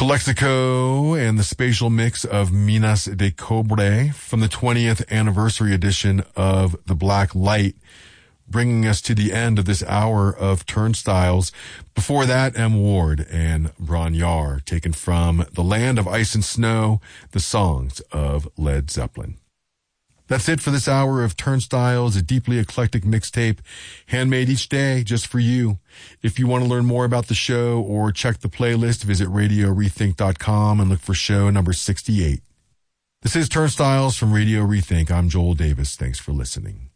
Calexico and the spatial mix of Minas de Cobre from the 20th anniversary edition of The Black Light, bringing us to the end of this hour of Turnstiles. Before that, M. Ward and Bron-Y-Aur, taken from The Land of Ice and Snow, the songs of Led Zeppelin. That's it for this hour of Turnstiles, a deeply eclectic mixtape, handmade each day just for you. If you want to learn more about the show or check the playlist, visit RadioRethink.com and look for show number 68. This is Turnstiles from Radio Rethink. I'm Joel Davis. Thanks for listening.